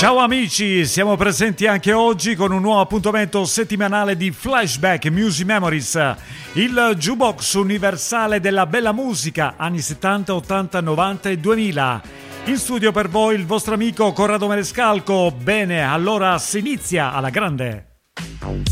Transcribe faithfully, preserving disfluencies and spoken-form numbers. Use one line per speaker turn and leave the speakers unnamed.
Ciao amici, siamo presenti anche oggi con un nuovo appuntamento settimanale di Flashback Music Memories, il jukebox universale della bella musica anni settanta, ottanta, novanta e duemila. In studio per voi il vostro amico Corrado Marescalco. Bene, allora si inizia alla grande.